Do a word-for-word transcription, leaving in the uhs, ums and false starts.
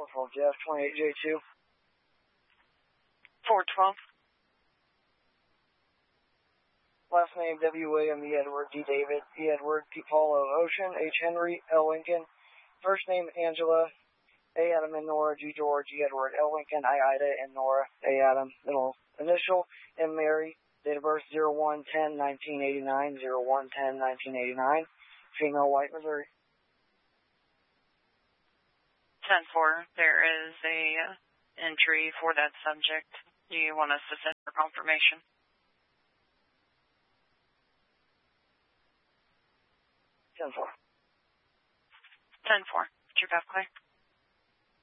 four twelve Jeff, twenty-eight J two. four twelve. Last name W. William, E. Edward, D. David, E. Edward, P. Paul, O. Ocean, H. Henry, L. Lincoln. First name Angela, A. Adam and Nora, G. George, E. Edward, L. Lincoln, I. Ida, and Nora, A. Adam. Middle initial, M. Mary. Date of birth zero one ten nineteen eighty-nine, zero one ten nineteen eighty-nine. Female, white, Missouri. ten four. There is a uh, entry for that subject. Do you want us to send for confirmation? ten four. ten four. Did you have clear?